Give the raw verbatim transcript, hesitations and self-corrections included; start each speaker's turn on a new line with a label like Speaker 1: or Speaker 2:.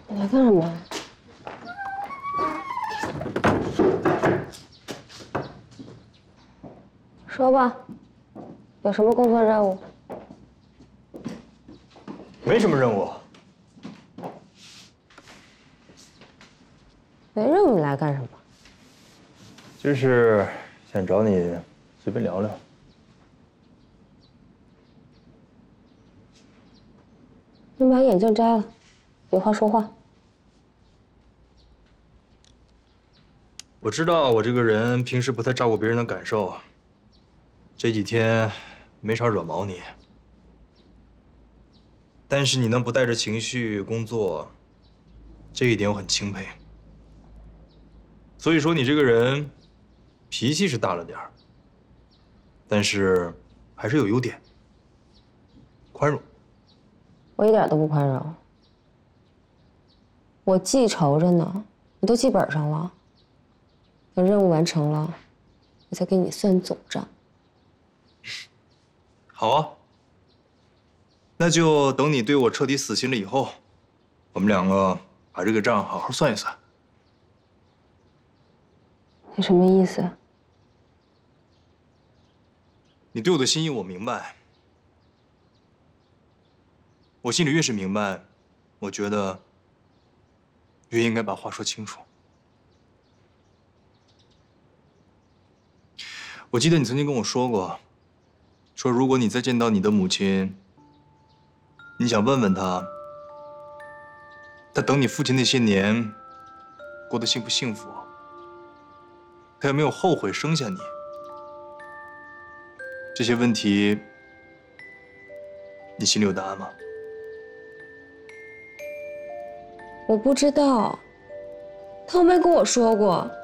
Speaker 1: 你来干什么？说吧，有什么工作任务？
Speaker 2: 没什么任务。
Speaker 1: 没任务你来干什么？
Speaker 2: 就是想找你随便聊聊。
Speaker 1: 你把眼镜摘了，有话说话。
Speaker 2: 我知道我这个人平时不太照顾别人的感受，这几天没少惹毛你。但是你能不带着情绪工作，这一点我很钦佩。所以说你这个人脾气是大了点儿，但是还是有优点，宽容。
Speaker 1: 我一点都不宽容，我记仇着呢，我都记本上了。等任务完成了，我再给你算总账。
Speaker 2: 好啊，那就等你对我彻底死心了以后，我们两个把这个账好好算一算。
Speaker 1: 你什么意思？
Speaker 2: 你对我的心意我明白，我心里越是明白，我觉得越应该把话说清楚。我记得你曾经跟我说过，说如果你再见到你的母亲，你想问问她，她等你父亲那些年过得幸不幸福？她有没有后悔生下你？这些问题，你心里有答案吗？
Speaker 1: 我不知道，他又没跟我说过。